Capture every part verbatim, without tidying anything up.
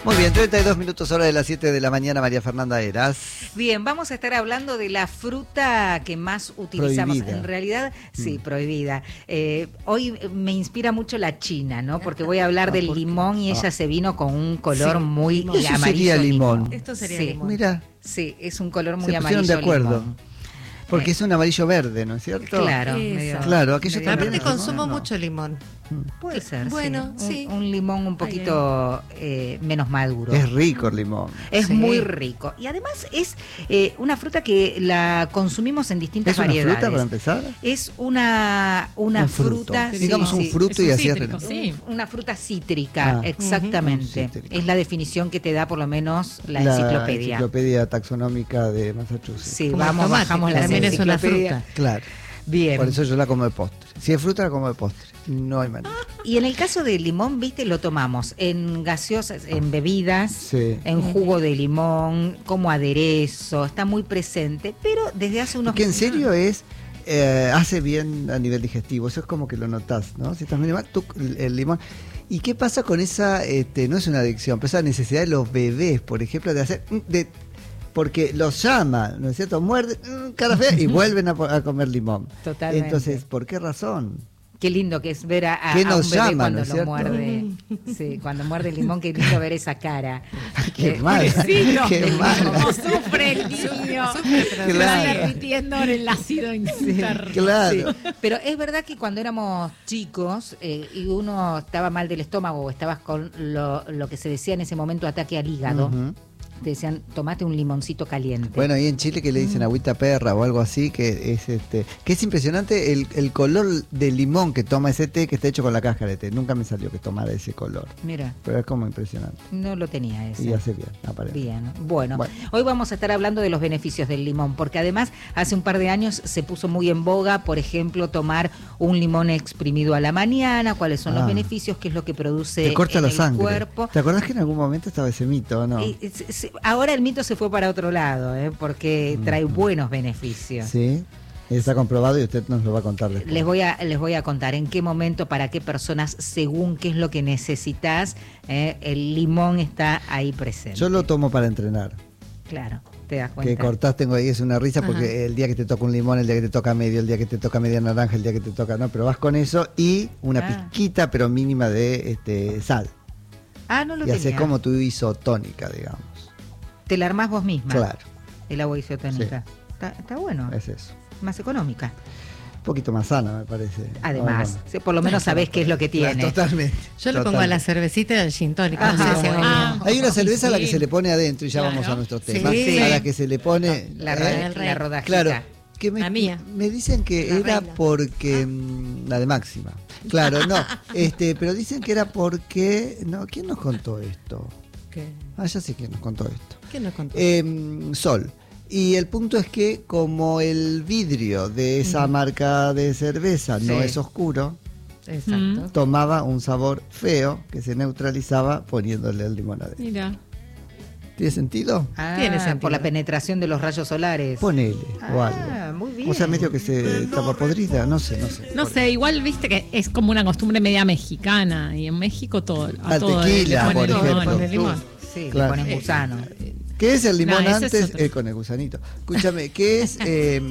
Muy bien, treinta y dos minutos hora de las siete de la mañana, María Fernanda Heras. Bien, vamos a estar hablando de la fruta que más utilizamos. Prohibida. En realidad, sí, Mm. prohibida. Eh, hoy me inspira mucho la china, ¿no? Porque voy a hablar Ah, del ¿por qué? limón y ella Ah. se vino con un color Sí, muy limón. Eso amarillo. sería limón. Esto sería Sí. limón. Mira, Sí, es un color muy se amarillo. pusieron de acuerdo. limón. Porque Eh, es un amarillo verde, ¿no es cierto? Claro, Eso. medio- Claro, aquello medio también. Aparte ¿no? consumo No. mucho limón. Puede ser, Bueno, sí. sí. Un, un limón un poquito eh, menos maduro. Es rico el limón. Es Sí. muy rico. Y además es eh, una fruta que la consumimos en distintas ¿Es una variedades. fruta para empezar? Es una, una Un fruto. fruta, sí, Digamos un sí. fruto Es y un así es. cítrico, sí. Una fruta cítrica, Ah. exactamente. Ujú. Cítrico. Es la definición que te da por lo menos la, La enciclopedia. enciclopedia taxonómica de Massachusetts. Sí, Como el vamos, tomate, bajamos que la también es una enciclopedia. fruta. Claro, Bien. por eso yo la como de postre. Si es fruta, la como de postre. No hay manera. Y en el caso del limón, viste, lo tomamos en gaseosas, en bebidas, Sí. en jugo de limón, como aderezo, está muy presente, pero desde hace unos Que en serio es, eh, hace bien a nivel digestivo, eso es como que lo notás, ¿no? Si estás muy mal, tú, el, el limón. ¿Y qué pasa con esa, este, no es una adicción, pero esa necesidad de los bebés, por ejemplo, de hacer, mm, de, porque los llaman, ¿no es cierto? Muerden, mm, cara fea, y vuelven a, po- a comer limón. Totalmente. Entonces, ¿por qué razón? Qué lindo que es ver a, a- ¿Qué a nos un bebé llama, cuando no es lo cierto? muerde. Sí, cuando muerde el limón, qué lindo ver esa cara. Qué Eh, mal, pobrecito. qué mal. ¿Cómo sufre el niño? Sufre, pero Claro. Está repitiendo el ácido interno. Claro. Sí, pero es verdad que cuando éramos chicos eh, y uno estaba mal del estómago o estabas con lo, lo que se decía en ese momento ataque al hígado, Ujú. te decían, tomate un limoncito caliente. Bueno, ahí en Chile que le dicen agüita perra o algo así, que es este, que es impresionante el, el color del limón que toma ese té, que está hecho con la cáscara de té. Nunca me salió que tomara ese color, Mira, pero es como impresionante. no lo tenía ese. Y hace bien, aparece. Bien, bueno, Bueno. hoy vamos a estar hablando de los beneficios del limón, porque además hace un par de años se puso muy en boga, por ejemplo, tomar un limón exprimido a la mañana, cuáles son Ah. los beneficios, qué es lo que produce Te corta en la el sangre. cuerpo. ¿Te acordás que en algún momento estaba ese mito o no? Y, y, se- se- ahora el mito se fue para otro lado, ¿eh? porque trae buenos beneficios. Sí, está comprobado y usted nos lo va a contar después. Les voy a les voy a contar en qué momento, para qué personas, según qué es lo que necesitas, ¿eh? el limón está ahí presente. Yo lo tomo para entrenar. Claro, te das Que cuenta. cortás, tengo ahí, es una risa porque Ajá. el día que te toca un limón, el día que te toca medio, el día que te toca media naranja, el día que te toca, no, pero vas con eso y una Ah. pizquita pero mínima de este sal. Ah, no lo Y haces tenía. como tu isotónica, digamos. Te la armás vos misma. Claro, El agua isotónica. Está, está bueno, es eso. más económica. Un poquito más sana, me parece. Además, ¿O no? sí, por lo menos sabés qué es lo que tiene. Totalmente. Yo le pongo a la cervecita y al gin tonic. Ajá, no sé si bueno. hago bien. Hay una cerveza a la que Sí. se le pone adentro y ya Claro. vamos a nuestro Sí. tema. Sí. A la que se le pone. La, ¿eh? roda- El rey. la rodajita. Claro. Que me, La mía. me dicen que La era reina. porque mm, la de Máxima. Claro, no. Este, pero dicen que era porque. No, ¿quién nos contó esto? ¿Qué? Ah, ya sé quién nos contó esto. ¿Qué nos contó? Em, Sol. Y el punto es que como el vidrio de esa marca de cerveza no Sí. es oscuro, Exacto. tomaba un sabor feo que se neutralizaba poniéndole el limón adentro. Mira. ¿Tiene sentido? Ah, Tiene sentido. por la penetración de los rayos solares. Ponele o Ah, algo. muy bien. O sea, medio que se tapa podrida, no sé, no sé. No sé, igual viste que es como una costumbre media mexicana y en México todo. A Al todo tequila, le ponen por limón. ejemplo. Ponen limón. Sí, le Claro. ponen gusano. ¿Qué es el limón No, ese es antes? otro. Eh, con el gusanito. Escúchame, ¿qué es? eh,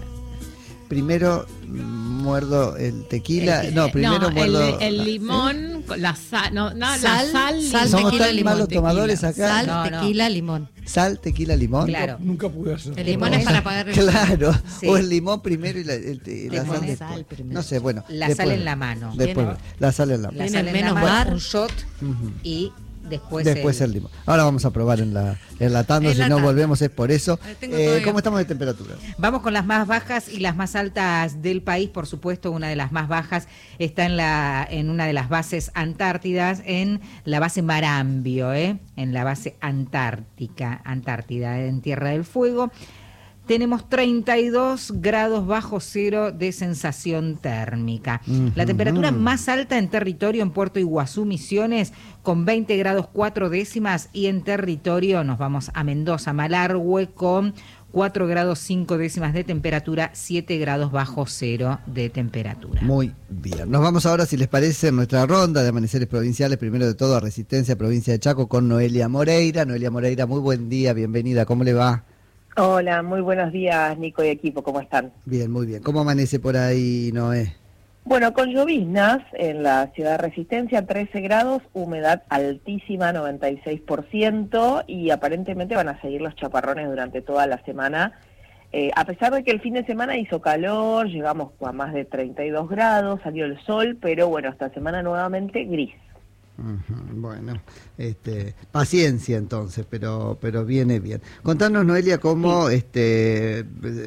primero mm, muerdo el tequila. El- No, primero no, muerdo. el, el limón, con la sal, no, no, Sal, la sal, sal, Somos tequila, tan limón, malos tequila. tomadores acá. Sal, No, no. tequila, limón. Sal, tequila, limón. Claro. Nunca pude hacer. El limón es para pagar el Claro. Sí. O el limón primero y la, el- el- la Le sal pones después. sal primero. No sé, bueno. La después. sal en la mano. Después, Tiene- la sal en la La mano. Tiene sal en la menos mano, bar. un shot Ujú. y después, Después el, limón. Ahora vamos a probar en la, en la tanda, si no Enlatando. volvemos es por eso. Eh, tengo Eh, todavía- ¿Cómo estamos de temperatura? Vamos con las más bajas y las más altas del país, por supuesto. Una de las más bajas está en la en una de las bases antártidas, en la base Marambio, ¿eh? en la base antártica, Antártida, en Tierra del Fuego. tenemos treinta y dos grados bajo cero de sensación térmica. Uh-huh. La temperatura más alta en territorio en Puerto Iguazú, Misiones, con veinte grados cuatro décimas, y en territorio nos vamos a Mendoza, Malargüe, con cuatro grados cinco décimas de temperatura, siete grados bajo cero de temperatura. Muy bien. Nos vamos ahora, si les parece, en nuestra ronda de amaneceres provinciales, primero de todo a Resistencia, provincia de Chaco, con Noelia Moreira. Noelia Moreira, muy buen día, bienvenida, ¿cómo le va? Hola, muy buenos días, Nico y equipo, ¿cómo están? Bien, muy bien. ¿Cómo amanece por ahí, Noé? Bueno, con lloviznas en la ciudad de Resistencia, trece grados, humedad altísima, noventa y seis por ciento, y aparentemente van a seguir los chaparrones durante toda la semana. Eh, a pesar de que el fin de semana hizo calor, llegamos a más de treinta y dos grados, salió el sol, pero bueno, esta semana nuevamente gris. Uh-huh. Bueno, este, paciencia entonces, pero pero viene bien. Contanos, Noelia, cómo sí. este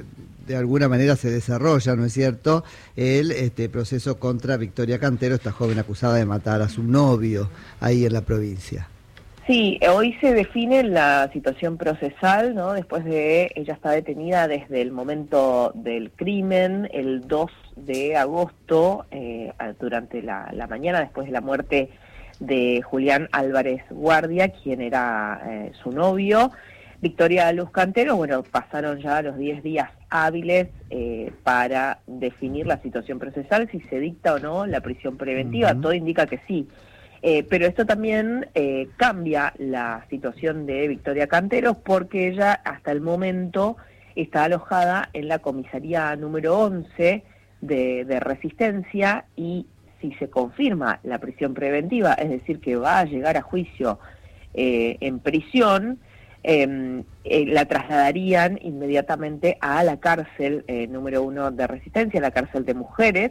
de alguna manera se desarrolla, ¿no es cierto?, el este proceso contra Victoria Cantero, esta joven acusada de matar a su novio ahí en la provincia. Sí, hoy se define la situación procesal, ¿no? Después de, ella está detenida desde el momento del crimen, el dos de agosto, eh, durante la, la mañana, después de la muerte de Julián Álvarez Guardia, quien era eh, su novio. Victoria Luz Cantero, bueno, pasaron ya los diez días hábiles eh, para definir la situación procesal, si se dicta o no la prisión preventiva. Uh-huh. Todo indica que sí. Eh, pero esto también eh, cambia la situación de Victoria Cantero, porque ella hasta el momento está alojada en la comisaría número once de, de Resistencia, y si se confirma la prisión preventiva, es decir, que va a llegar a juicio eh, en prisión, eh, eh, la trasladarían inmediatamente a la cárcel eh, número uno de Resistencia, la cárcel de mujeres,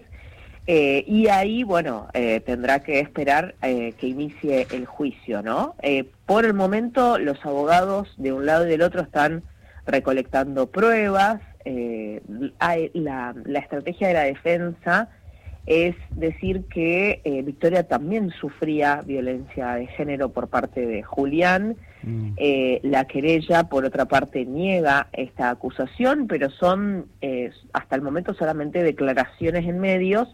eh, y ahí, bueno, eh, tendrá que esperar eh, que inicie el juicio, ¿no? Eh, por el momento, los abogados de un lado y del otro están recolectando pruebas. Eh, hay la, la estrategia de la defensa es decir que eh, Victoria también sufría violencia de género por parte de Julián. Mm. Eh, la querella, por otra parte, niega esta acusación, pero son eh, hasta el momento solamente declaraciones en medios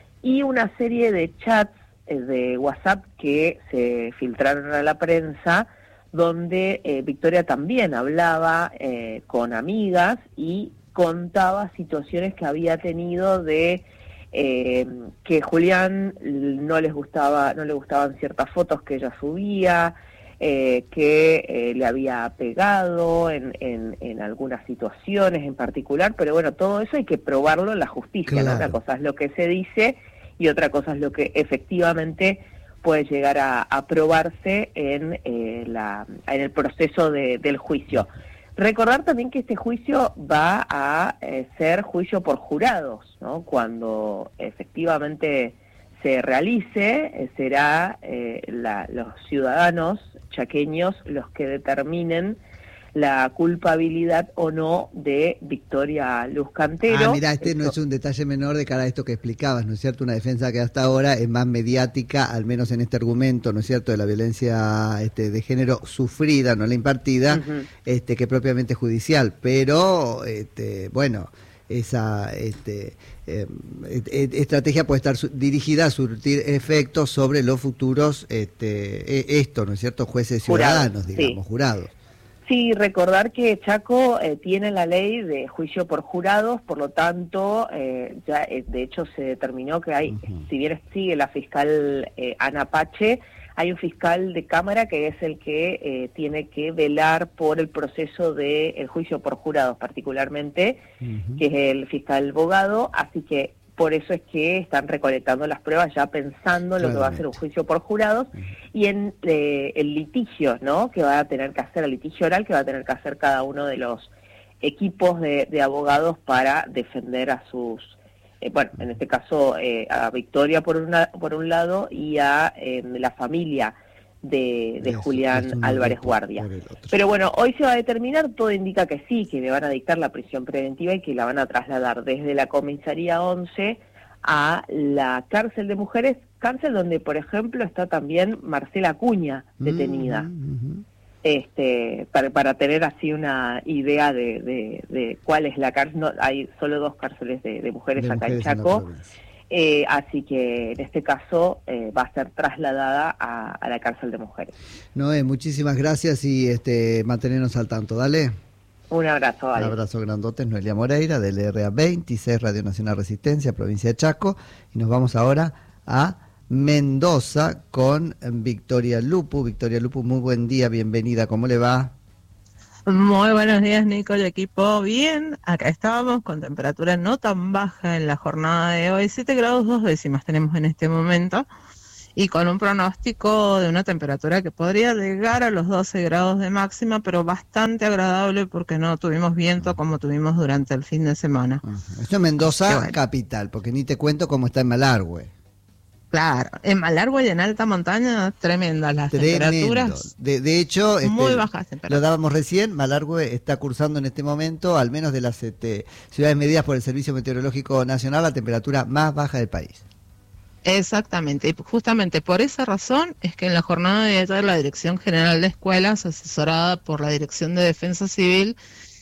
y una serie de chats eh, de WhatsApp que se filtraron a la prensa, donde eh, Victoria también hablaba eh, con amigas y contaba situaciones que había tenido de Eh, que Julián no les gustaba, no le gustaban ciertas fotos que ella subía, eh, que eh, le había pegado en, en, en algunas situaciones en particular, pero bueno, todo eso hay que probarlo en la justicia, claro. ¿no? Una cosa es lo que se dice y otra cosa es lo que efectivamente puede llegar a, a probarse en, eh, la, en el proceso de, del juicio. Recordar también que este juicio va a eh, ser juicio por jurados, ¿no? Cuando efectivamente se realice, eh, será eh, la, los ciudadanos chaqueños los que determinen la culpabilidad o no de Victoria Luz Cantero. Ah, mira, este esto... no es un detalle menor de cara a esto que explicabas, ¿no es cierto? Una defensa que hasta ahora es más mediática, al menos en este argumento, ¿no es cierto?, de la violencia este, de género sufrida, no la impartida, uh-huh. este, que propiamente judicial. Pero, este, bueno, esa este, eh, estrategia puede estar su- dirigida a surtir efectos sobre los futuros, este, esto, ¿no es cierto?, jueces ciudadanos, jurados, digamos, sí. jurados. Sí, recordar que Chaco eh, tiene la ley de juicio por jurados, por lo tanto, eh, ya eh, de hecho se determinó que hay, uh-huh. si bien sigue la fiscal eh, Ana Pache, hay un fiscal de Cámara que es el que eh, tiene que velar por el proceso de el juicio por jurados particularmente, uh-huh. que es el fiscal Bogado, así que por eso es que están recolectando las pruebas ya pensando en lo que va a ser un juicio por jurados uh-huh. y en eh, el litigio, ¿no?, que va a tener que hacer, el litigio oral que va a tener que hacer cada uno de los equipos de, de abogados para defender a sus, eh, bueno, en este caso eh, a Victoria por una por un lado y a eh, la familia de, de Eso, Julián Álvarez Guardia. Pero bueno, hoy se va a determinar, todo indica que sí, que le van a dictar la prisión preventiva y que la van a trasladar desde la comisaría once a la cárcel de mujeres, cárcel donde, por ejemplo, está también Marcela Acuña detenida. Uh-huh, uh-huh. Este, para, para tener así una idea de, de, de cuál es la cárcel. No, hay solo dos cárceles de, de mujeres De acá mujeres en en la Chaco, provincia. eh, así que en este caso eh, va a ser trasladada a, a la cárcel de mujeres. Noé, muchísimas gracias y este mantenernos al tanto, dale. Un abrazo, Un Ale. abrazo grandote, Noelia Moreira, del R A veintiséis, Radio Nacional Resistencia, provincia de Chaco, y nos vamos ahora a Mendoza con Victoria Lupu. Victoria Lupu, muy buen día, bienvenida, ¿cómo le va? Muy buenos días, Nico y equipo. Bien, acá estábamos con temperatura no tan baja en la jornada de hoy, siete grados dos décimas tenemos en este momento, y con un pronóstico de una temperatura que podría llegar a los doce grados de máxima, pero bastante agradable porque no tuvimos viento como tuvimos durante el fin de semana. Esto es Mendoza, bueno. capital, porque ni te cuento cómo está en Malargüe. Claro, en Malargüe y en alta montaña, tremendas las Tremendo. temperaturas. De, de hecho, Muy este, bajas lo temperaturas. dábamos recién, Malargüe está cursando en este momento, al menos de las este, ciudades medidas por el Servicio Meteorológico Nacional, la temperatura más baja del país. Exactamente, y justamente por esa razón es que en la jornada de ayer la Dirección General de Escuelas, asesorada por la Dirección de Defensa Civil,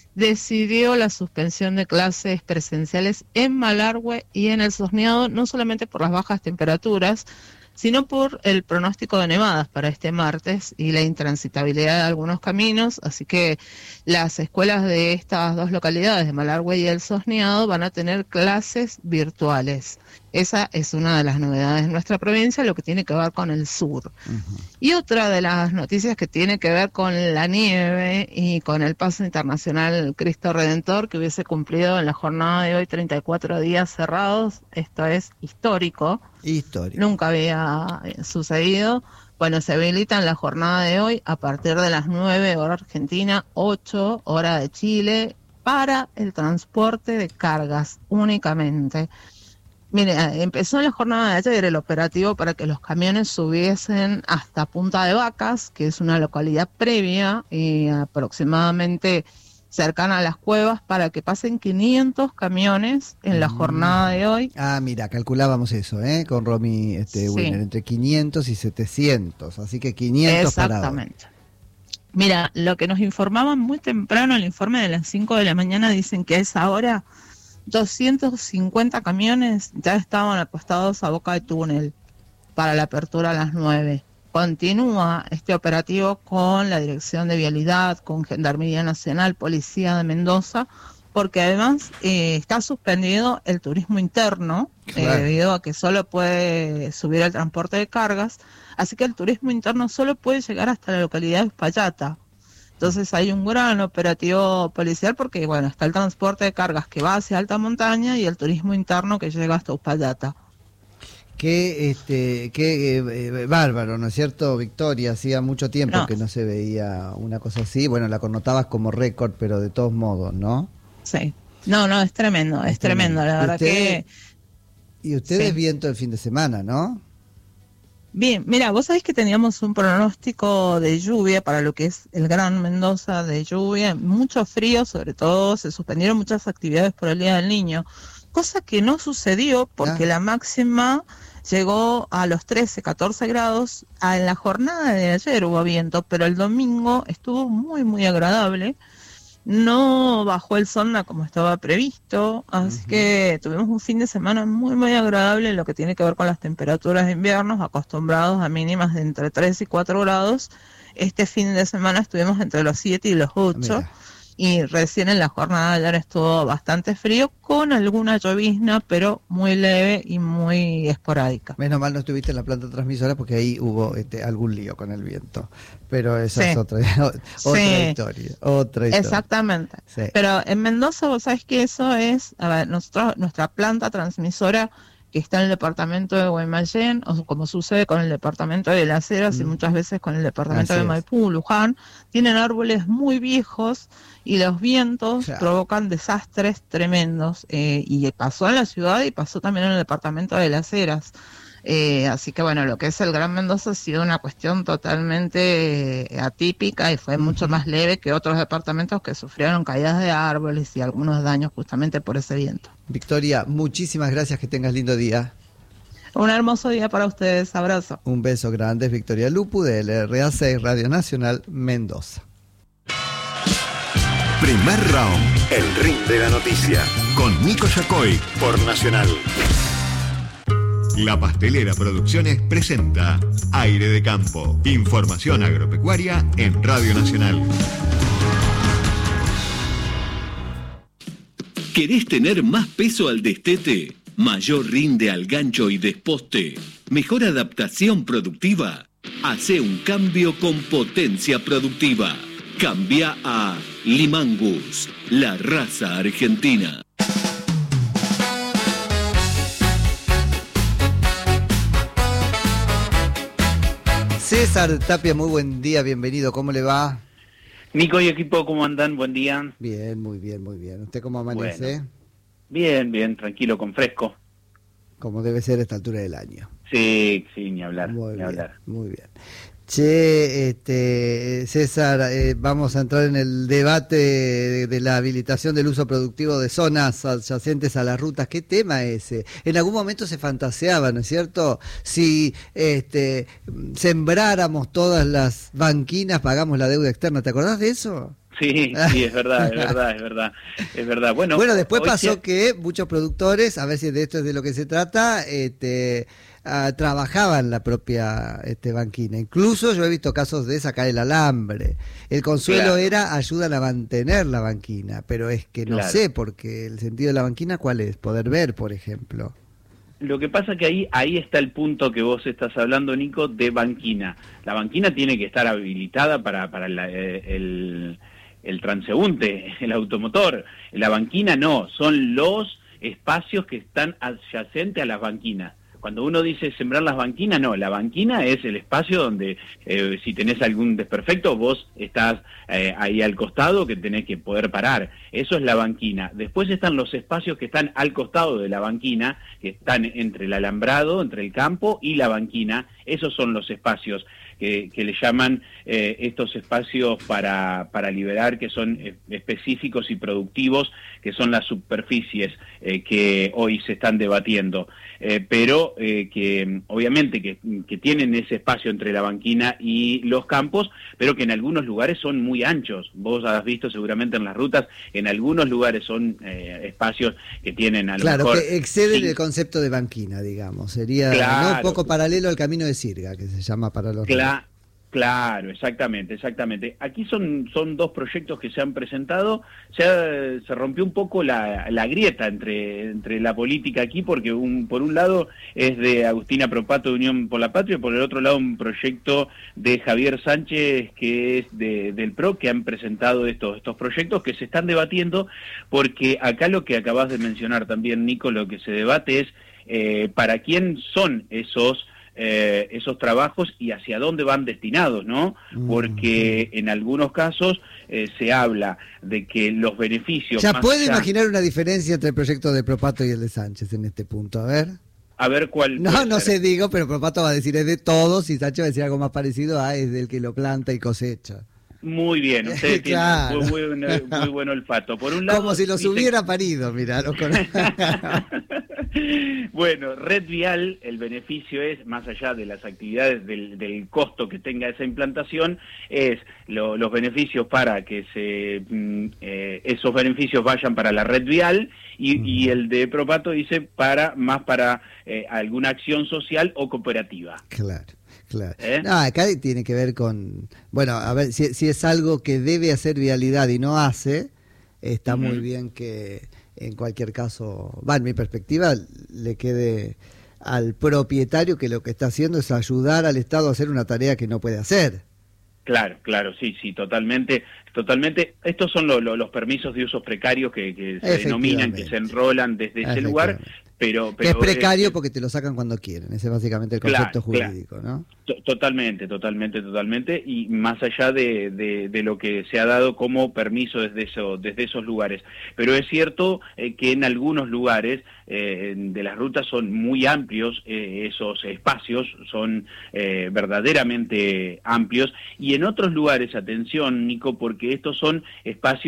decidió la suspensión de clases presenciales en Malargüe y en el Sosneado, no solamente por las bajas temperaturas, sino por el pronóstico de nevadas para este martes y la intransitabilidad de algunos caminos, así que las escuelas de estas dos localidades, de Malargüe y el Sosneado, van a tener clases virtuales. Esa es una de las novedades de nuestra provincia, lo que tiene que ver con el sur. Uh-huh. Y otra de las noticias que tiene que ver con la nieve y con el paso internacional Cristo Redentor, que hubiese cumplido en la jornada de hoy treinta y cuatro días cerrados. Esto es histórico. Histórico. Nunca había sucedido. Bueno, se habilita en la jornada de hoy a partir de las nueve hora Argentina, ocho hora de Chile, para el transporte de cargas únicamente. Mire, empezó en la jornada de ayer el operativo para que los camiones subiesen hasta Punta de Vacas, que es una localidad previa y aproximadamente cercana a las cuevas, para que pasen quinientos camiones en la jornada de hoy. Ah, mira, calculábamos eso, ¿eh? Con Romy este, Sí. Wiener, entre quinientos y setecientos, así que quinientos para hoy. Exactamente. Mira, lo que nos informaban muy temprano, el informe de las cinco de la mañana, dicen que a esa hora doscientos cincuenta camiones ya estaban acostados a boca de túnel para la apertura a las nueve. Continúa este operativo con la Dirección de Vialidad, con Gendarmería Nacional, Policía de Mendoza, porque además eh, está suspendido el turismo interno, Claro. eh, debido a que solo puede subir el transporte de cargas, así que el turismo interno solo puede llegar hasta la localidad de Uspallata. Entonces hay un gran operativo policial porque, bueno, está el transporte de cargas que va hacia alta montaña y el turismo interno que llega hasta Uspallata. Qué, este, qué eh, eh, bárbaro, ¿no es cierto, Victoria? Hacía mucho tiempo No. que no se veía una cosa así. Bueno, la connotabas como récord, pero de todos modos, ¿no? Sí. No, no, es tremendo, es, Es tremendo. tremendo. La verdad Ustedes- que... Y ustedes Sí. viento el fin de semana, ¿no? Bien, mira, vos sabés que teníamos un pronóstico de lluvia para lo que es el Gran Mendoza, de lluvia, mucho frío, sobre todo se suspendieron muchas actividades por el Día del Niño, cosa que no sucedió porque Ah. la máxima llegó a los trece, catorce grados. Ah, en la jornada de ayer hubo viento, pero el domingo estuvo muy, muy agradable. No bajó el sonda como estaba previsto, así Ujú. que tuvimos un fin de semana muy muy agradable en lo que tiene que ver con las temperaturas de invierno, acostumbrados a mínimas de entre tres y cuatro grados. Este fin de semana estuvimos entre los siete y los ocho, Mira. y recién en la jornada de ayer estuvo bastante frío, con alguna llovizna, pero muy leve y muy esporádica. Menos mal no estuviste en la planta transmisora porque ahí hubo este, algún lío con el viento. Pero esa Sí. es otra, otra Sí. historia. Otra historia. Exactamente. Sí. Pero en Mendoza, vos sabés que eso es, a ver, nosotros, nuestra planta transmisora que está en el departamento de Guaymallén, o como sucede con el departamento de Las Heras y Mm. muchas veces con el departamento Así de es. Maipú, Luján, tienen árboles muy viejos y los vientos Claro. provocan desastres tremendos. Eh, y pasó en la ciudad y pasó también en el departamento de Las Heras. Eh, así que bueno, lo que es el Gran Mendoza ha sido una cuestión totalmente eh, atípica y fue mucho más leve que otros departamentos que sufrieron caídas de árboles y algunos daños justamente por ese viento. Victoria, muchísimas gracias, que tengas lindo día. Un hermoso día para ustedes, abrazo. Un beso grande, Victoria Lupu de L R A seis Radio Nacional Mendoza. Primer round, el ring de la noticia, con Nico Yacoy por Nacional. La Pastelera Producciones presenta Aire de Campo. Información agropecuaria en Radio Nacional. ¿Querés tener más peso al destete? ¿Mayor rinde al gancho y desposte? ¿Mejor adaptación productiva? Hacé un cambio con potencia productiva. Cambia a Limangus, la raza argentina. César Tapia, muy buen día, bienvenido, ¿cómo le va? Nico y equipo, ¿cómo andan? Buen día. Bien, muy bien, muy bien. ¿Usted cómo amanece? Bueno, bien, bien, tranquilo, con fresco. Como debe ser a esta altura del año. Sí, sí, ni hablar, muy ni bien, hablar. Muy bien. Che, este, César, eh, vamos a entrar en el debate de, de la habilitación del uso productivo de zonas adyacentes a las rutas. ¿Qué tema ese? En algún momento se fantaseaba, ¿no es cierto? Si este, sembráramos todas las banquinas, pagamos la deuda externa. ¿Te acordás de eso? Sí, sí, es verdad, es verdad, es verdad, es verdad. Bueno, bueno después pasó se... que muchos productores, a ver si de esto es de lo que se trata, este, uh, trabajaban la propia este, banquina. Incluso yo he visto casos de sacar el alambre. El consuelo claro. era ayudan a mantener la banquina, pero es que no claro. sé, porque el sentido de la banquina, ¿cuál es? Poder ver, por ejemplo. Lo que pasa que ahí ahí está el punto que vos estás hablando, Nico, de banquina. La banquina tiene que estar habilitada para, para la, el... el transeúnte, el automotor. La banquina no, son los espacios que están adyacentes a las banquinas. Cuando uno dice sembrar las banquinas, no, la banquina es el espacio donde eh, si tenés algún desperfecto, vos estás eh, ahí al costado que tenés que poder parar. Eso es la banquina. Después están los espacios que están al costado de la banquina, que están entre el alambrado, entre el campo y la banquina. Esos son los espacios que, que le llaman eh, estos espacios para, para liberar, que son eh, específicos y productivos, que son las superficies eh, que hoy se están debatiendo. Eh, pero eh, que obviamente que, que tienen ese espacio entre la banquina y los campos, pero que en algunos lugares son muy anchos. Vos has visto seguramente en las rutas, en algunos lugares son eh, espacios que tienen a lo claro, mejor... Claro, que exceden sí. el concepto de banquina, digamos. Sería claro. ¿no? un poco paralelo al camino de Sirga, que se llama para los... Claro. Claro, exactamente, exactamente. Aquí son, son dos proyectos que se han presentado. Se, ha, se rompió un poco la, la grieta entre, entre la política aquí, porque un, por un lado es de Agustina Propato de Unión por la Patria, y por el otro lado un proyecto de Javier Sánchez, que es de, del P R O, que han presentado estos, estos proyectos que se están debatiendo, porque acá lo que acabas de mencionar también, Nico, lo que se debate es eh, para quién son esos... Eh, esos trabajos y hacia dónde van destinados, ¿no? Porque en algunos casos eh, se habla de que los beneficios... Ya más puede allá... imaginar una diferencia entre el proyecto de Propato y el de Sánchez en este punto, a ver... A ver cuál... No, no sé, digo, pero Propato va a decir es de todos y Sánchez va a decir algo más parecido a es del que lo planta y cosecha. Muy bien, usted claro. tiene muy, muy, muy buen olfato. Por un lado, como si los dice... hubiera parido, mirá. Con... Bueno, Red Vial, el beneficio es, más allá de las actividades, del, del costo que tenga esa implantación, es lo, los beneficios para que se eh, esos beneficios vayan para la Red Vial y, mm. y el de Propato dice para más para eh, alguna acción social o cooperativa. Claro. Claro. ¿Eh? No, acá tiene que ver con, bueno, a ver, si, si es algo que debe hacer vialidad y no hace, está uh-huh. muy bien que en cualquier caso, va, en mi perspectiva, le quede al propietario que lo que está haciendo es ayudar al Estado a hacer una tarea que no puede hacer. Claro, claro, sí, sí, totalmente, totalmente. Estos son lo, lo, los permisos de usos precarios que, que se denominan, que se enrolan desde ese lugar. Pero, pero que es precario es, porque te lo sacan cuando quieren, ese es básicamente el concepto claro, jurídico, claro. ¿no? Totalmente, totalmente, totalmente, y más allá de, de, de lo que se ha dado como permiso desde, eso, desde esos lugares. Pero es cierto eh, que en algunos lugares eh, de las rutas son muy amplios, eh, esos espacios son eh, verdaderamente amplios, y en otros lugares, atención, Nico, porque estos son espacios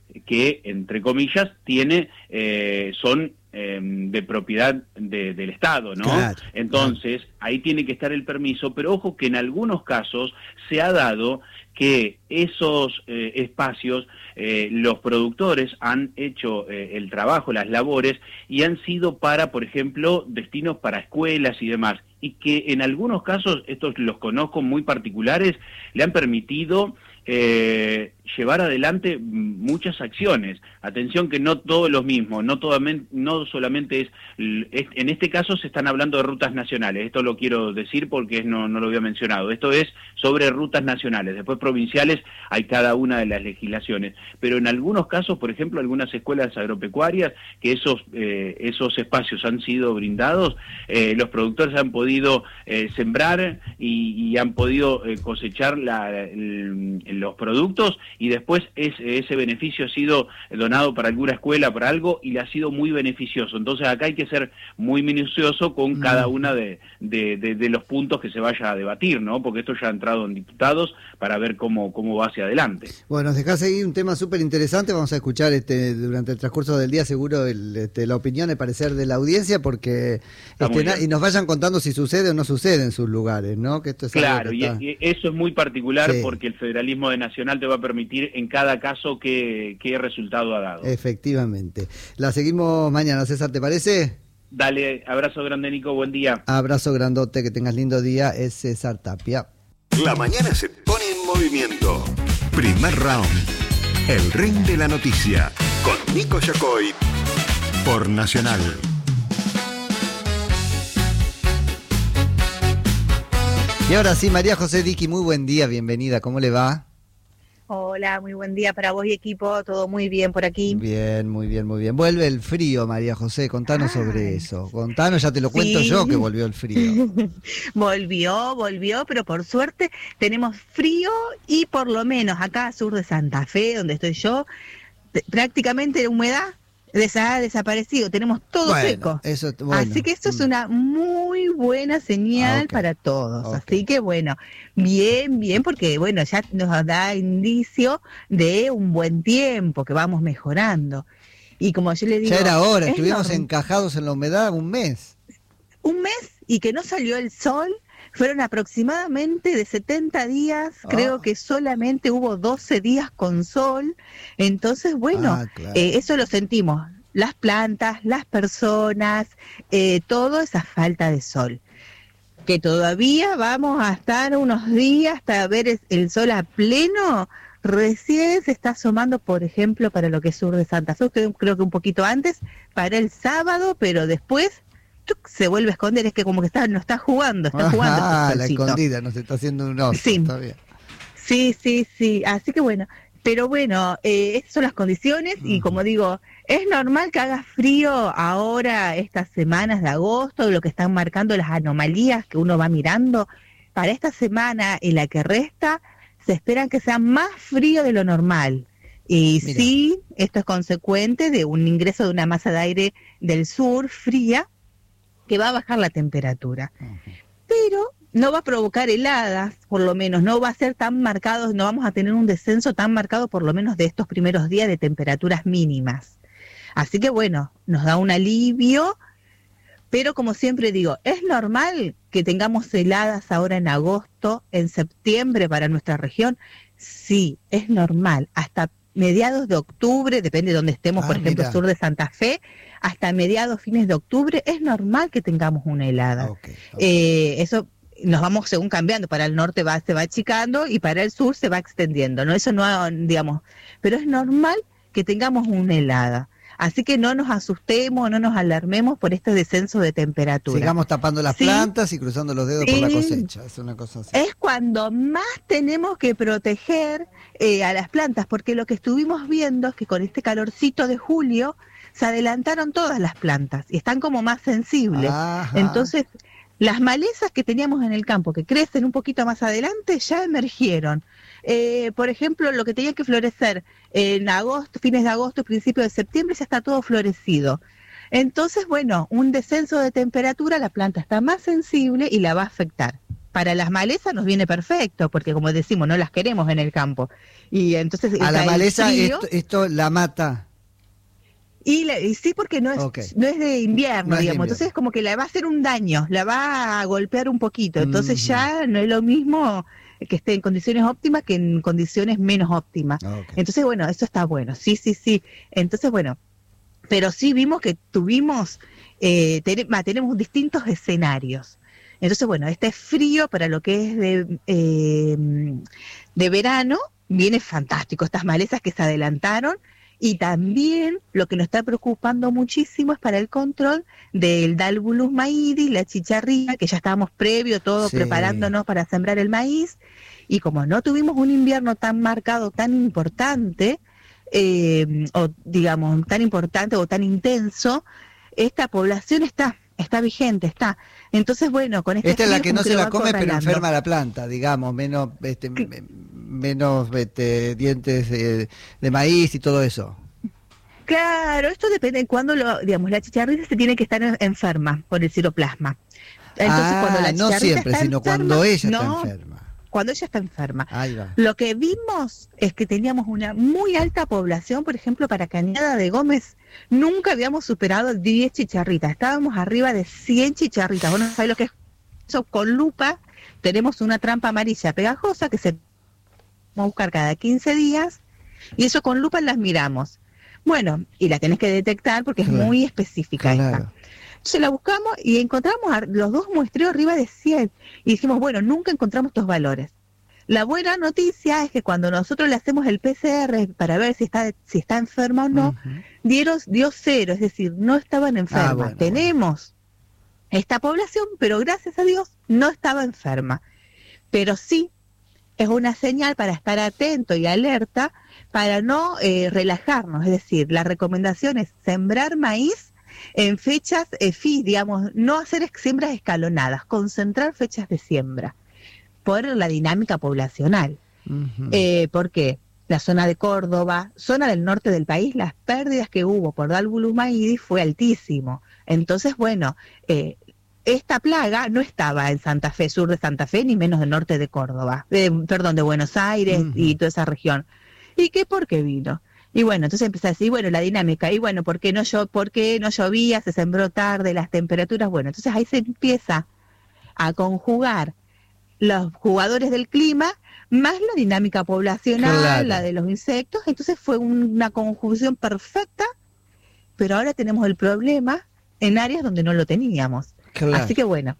que, entre comillas, tiene eh, son eh, de propiedad de, del Estado, ¿no? Claro, Entonces, claro. ahí tiene que estar el permiso, pero ojo que en algunos casos se ha dado que esos eh, espacios, eh, los productores han hecho eh, el trabajo, las labores, y han sido para, por ejemplo, destinos para escuelas y demás, y que en algunos casos, estos los conozco muy particulares, le han permitido eh, llevar adelante muchas acciones. Atención que no todo es lo mismo, no, todamen, no solamente es, es... En este caso se están hablando de rutas nacionales, esto lo quiero decir porque no, no lo había mencionado, esto es sobre rutas nacionales, después provinciales hay cada una de las legislaciones, pero en algunos casos, por ejemplo, algunas escuelas agropecuarias, que esos, eh, esos espacios han sido brindados, eh, los productores han podido eh, sembrar y, y han podido eh, cosechar la, el, los productos, y después ese, ese beneficio ha sido donado para alguna escuela, para algo, y le ha sido muy beneficioso. Entonces acá hay que ser muy minucioso con mm. cada una de, de, de, de los puntos que se vaya a debatir, ¿no? Porque esto ya ha entrado en diputados para ver cómo, cómo va hacia adelante. Bueno, nos dejás ahí un tema súper interesante, vamos a escuchar este durante el transcurso del día seguro el, este, la opinión, el parecer de la audiencia, porque este, na, y nos vayan contando si sucede o no sucede en sus lugares, ¿no? Que esto es claro, que está... y eso es muy particular, sí. porque el federalismo de Nacional te va a permitir en cada caso qué, qué resultado ha dado. Efectivamente. La seguimos mañana, César, ¿te parece? Dale, abrazo grande, Nico, buen día. Abrazo grandote, que tengas lindo día, es César Tapia. La mañana se pone en movimiento. Primer round. El ring de la noticia. Con Nico Yacoy. Por Nacional. Y ahora sí, María José Diqui, muy buen día, bienvenida, ¿cómo le va? Hola, muy buen día para vos y equipo, todo muy bien por aquí. Bien, muy bien, muy bien. Vuelve el frío, María José, contanos Ay. sobre eso. Contanos, ya te lo cuento sí. yo que volvió el frío. volvió, volvió, pero por suerte tenemos frío y por lo menos acá sur de Santa Fe, donde estoy yo, prácticamente humedad ha desaparecido, tenemos todo bueno, seco. Eso, bueno. Así que esto es una muy buena señal ah, okay. para todos. Okay. Así que bueno, bien, bien, porque bueno, ya nos da indicio de un buen tiempo, que vamos mejorando. Y como yo le digo... Ya era hora, estuvimos normal. encajados en la humedad un mes. Un mes y que no salió el sol. Fueron aproximadamente de setenta días, oh. creo que solamente hubo doce días con sol, entonces bueno, ah, claro. eh, eso lo sentimos, las plantas, las personas, eh, todo esa falta de sol, que todavía vamos a estar unos días hasta ver el sol a pleno, recién se está asomando, por ejemplo, para lo que es sur de Santa Fe, creo que un poquito antes, para el sábado, pero después... se vuelve a esconder, es que como que está, no está jugando, está Ajá, jugando. Ah, la escondida, nos está haciendo un oso, sí. está bien. Sí, sí, sí, así que bueno, pero bueno, eh, estas son las condiciones uh-huh. y como digo, es normal que haga frío ahora, estas semanas de agosto, lo que están marcando las anomalías que uno va mirando. Para esta semana y la que resta, se esperan que sea más frío de lo normal. Y Mira. sí, esto es consecuente de un ingreso de una masa de aire del sur fría, que va a bajar la temperatura, uh-huh. pero no va a provocar heladas, por lo menos, no va a ser tan marcado, no vamos a tener un descenso tan marcado por lo menos de estos primeros días de temperaturas mínimas. Así que bueno, nos da un alivio, pero como siempre digo, es normal que tengamos heladas ahora en agosto, en septiembre para nuestra región, sí, es normal, hasta mediados de octubre, depende de donde estemos, ah, por ejemplo, mira. sur de Santa Fe, hasta mediados, fines de octubre, es normal que tengamos una helada. Okay, okay. Eh, eso nos vamos según cambiando, para el norte va, se va achicando y para el sur se va extendiendo, ¿no? Eso no, digamos, pero es normal que tengamos una helada. Así que no nos asustemos, no nos alarmemos por este descenso de temperatura. Sigamos tapando las ¿Sí? plantas y cruzando los dedos sí. por la cosecha. Es una cosa así. Es cuando más tenemos que proteger eh, a las plantas, porque lo que estuvimos viendo es que con este calorcito de julio se adelantaron todas las plantas y están como más sensibles. Ajá. Entonces, las malezas que teníamos en el campo, que crecen un poquito más adelante, ya emergieron. Eh, por ejemplo, lo que tenía que florecer en agosto, fines de agosto, principios de septiembre, ya está todo florecido. Entonces, bueno, un descenso de temperatura, la planta está más sensible y la va a afectar. para las malezas nos viene perfecto, porque como decimos, no las queremos en el campo. Y entonces a la maleza frío, esto, esto la mata. Y, la, y sí, porque no es, okay. no es de invierno, no digamos. invierno. Entonces, como que le va a hacer un daño, la va a golpear un poquito. Entonces, mm-hmm. ya no es lo mismo que esté en condiciones óptimas que en condiciones menos óptimas. Okay. Entonces, bueno, eso está bueno. Sí, sí, sí. Entonces, bueno, pero sí vimos que tuvimos, eh, ten, tenemos distintos escenarios. Entonces, bueno, este frío para lo que es de, eh, de verano viene fantástico. Estas malezas que se adelantaron. Y también lo que nos está preocupando muchísimo es para el control del Dalbulus maidi, la chicharrilla, que ya estábamos previo, todo sí. preparándonos para sembrar el maíz. Y como no tuvimos un invierno tan marcado, tan importante, eh, o digamos, tan importante o tan intenso, esta población está, está vigente, está. Entonces, bueno, con este esta es la que no se la come, pero enferma la planta, digamos, menos este, menos este, dientes de, de maíz y todo eso. Claro, esto depende de cuándo, lo, digamos, la chicharrita se tiene que estar enferma por el ciroplasma. Entonces, ah, cuando la no siempre, está sino enferma, cuando ella no, está enferma. Cuando ella está enferma. Ahí va. Lo que vimos es que teníamos una muy alta población, por ejemplo, para Cañada de Gómez, nunca habíamos superado diez chicharritas, estábamos arriba de cien chicharritas. Vos no sabés lo que es eso, con lupa tenemos una trampa amarilla pegajosa que se vamos a buscar cada quince días, y eso con lupa las miramos. Bueno, y la tenés que detectar porque es claro. muy específica claro. esta. Entonces la buscamos y encontramos a los dos muestreos arriba de cien. Y dijimos, bueno, nunca encontramos estos valores. La buena noticia es que cuando nosotros le hacemos el P C R para ver si está si está enferma o no, uh-huh. dieron, dio cero, es decir, no estaban enfermas. Ah, bueno, Tenemos bueno. esta población, pero gracias a Dios no estaba enferma. Pero sí es una señal para estar atento y alerta, para no eh, relajarnos. Es decir, la recomendación es sembrar maíz en fechas, eh, fi, digamos, no hacer siembras escalonadas, concentrar fechas de siembra por la dinámica poblacional. Uh-huh. Eh, porque la zona de Córdoba, zona del norte del país, las pérdidas que hubo por Dalbulus maidi fue altísimo. Entonces, bueno, eh, esta plaga no estaba en Santa Fe, sur de Santa Fe, ni menos del norte de Córdoba, eh, perdón, de Buenos Aires uh-huh. y toda esa región. ¿Y qué por qué vino? Y bueno, entonces empieza a decir, bueno, la dinámica, y bueno, ¿por qué no, llo- por qué no llovía? Se sembró tarde, las temperaturas, bueno, entonces ahí se empieza a conjugar los jugadores del clima, más la dinámica poblacional, claro. la de los insectos, entonces fue una conjunción perfecta, pero ahora tenemos el problema en áreas donde no lo teníamos. Claro. Así que bueno,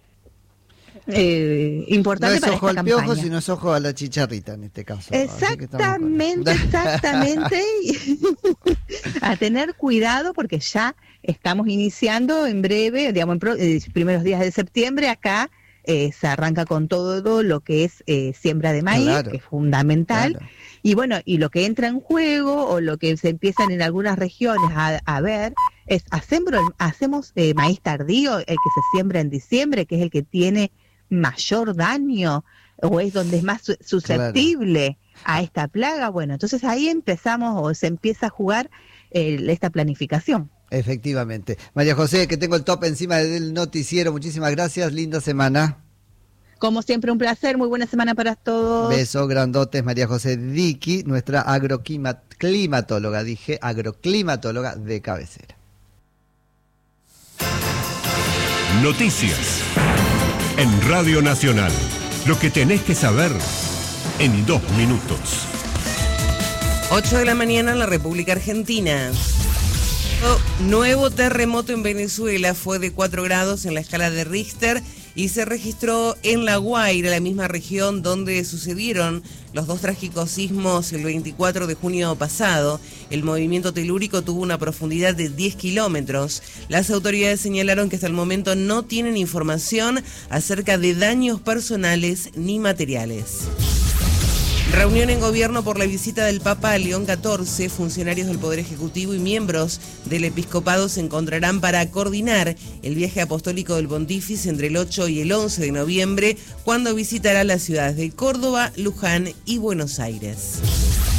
eh, importante no es para ojo esta al campaña. piojo, sino es ojo a la chicharrita en este caso. Exactamente, exactamente. A tener cuidado porque ya estamos iniciando en breve, digamos, en pro, eh, primeros días de septiembre, acá eh, se arranca con todo lo que es eh, siembra de maíz, claro. que es fundamental. Claro. Y bueno, y lo que entra en juego o lo que se empiezan en algunas regiones a, a ver es, hacemos, hacemos eh, maíz tardío, el que se siembra en diciembre, que es el que tiene mayor daño o es donde es más su- susceptible claro. a esta plaga. Bueno, entonces ahí empezamos o se empieza a jugar eh, esta planificación. Efectivamente. María José, que tengo el top encima del noticiero, muchísimas gracias, linda semana. Como siempre, un placer, muy buena semana para todos. Besos grandotes, María José Diqui, nuestra agroclimatóloga, dije agroclimatóloga de cabecera. Noticias en Radio Nacional. Lo que tenés que saber en dos minutos. ocho de la mañana en la República Argentina. Nuevo terremoto en Venezuela, fue de cuatro grados en la escala de Richter y se registró en La Guaira, la misma región donde sucedieron los dos trágicos sismos el veinticuatro de junio pasado. El movimiento telúrico tuvo una profundidad de diez kilómetros. Las autoridades señalaron que hasta el momento no tienen información acerca de daños personales ni materiales. Reunión en gobierno por la visita del Papa a León catorce. Funcionarios del Poder Ejecutivo y miembros del Episcopado se encontrarán para coordinar el viaje apostólico del Pontífice entre el ocho y el once de noviembre, cuando visitará las ciudades de Córdoba, Luján y Buenos Aires.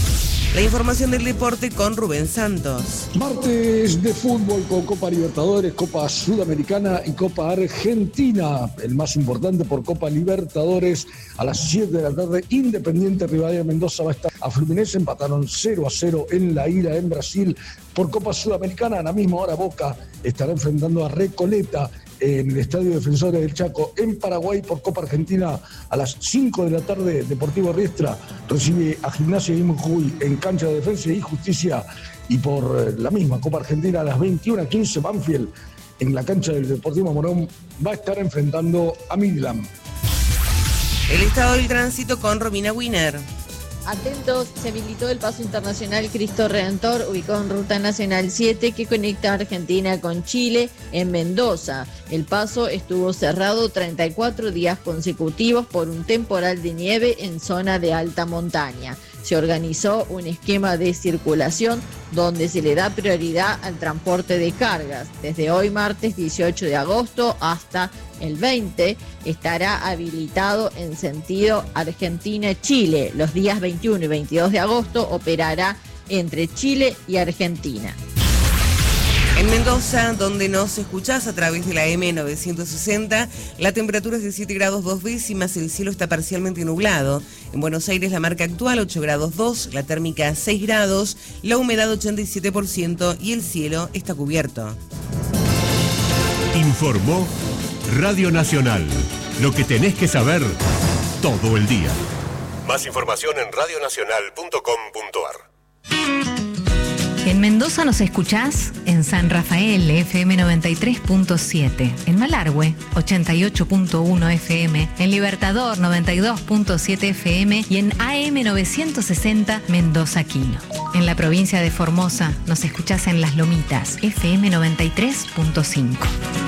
La información del deporte con Rubén Santos. Martes de fútbol con Copa Libertadores, Copa Sudamericana y Copa Argentina. El más importante por Copa Libertadores a las siete de la tarde. Independiente Rivadavia Mendoza va a estar a Fluminense. Empataron cero a cero en la ida en Brasil. Por Copa Sudamericana, a la misma hora Boca estará enfrentando a Recoleta en el Estadio Defensores del Chaco. En Paraguay, por Copa Argentina, a las cinco de la tarde, Deportivo Riestra recibe a Gimnasia de Jujuy en cancha de Defensa y Justicia. Y por la misma Copa Argentina, a las veintiuna quince, Banfield en la cancha del Deportivo Morón va a estar enfrentando a Midland. El estado del tránsito con Romina Wiener. Atentos, se habilitó el paso internacional Cristo Redentor, ubicado en Ruta Nacional siete, que conecta Argentina con Chile en Mendoza. El paso estuvo cerrado treinta y cuatro días consecutivos por un temporal de nieve en zona de alta montaña. Se organizó un esquema de circulación donde se le da prioridad al transporte de cargas. Desde hoy, martes dieciocho de agosto, hasta el veinte, estará habilitado en sentido Argentina-Chile. Los días veintiuno y veintidós de agosto operará entre Chile y Argentina. En Mendoza, donde nos escuchás a través de la M novecientos sesenta, la temperatura es de siete grados dos décimas, el cielo está parcialmente nublado. En Buenos Aires la marca actual ocho grados dos, la térmica seis grados, la humedad ochenta y siete por ciento y el cielo está cubierto. Informó Radio Nacional. Lo que tenés que saber todo el día. Más información en radio nacional punto com punto a r. En Mendoza nos escuchás en San Rafael, F M noventa y tres punto siete, en Malargüe, ochenta y ocho punto uno F M, en Libertador, noventa y dos punto siete F M y en A M novecientos sesenta Mendoza Quino. En la provincia de Formosa nos escuchás en Las Lomitas, F M noventa y tres punto cinco.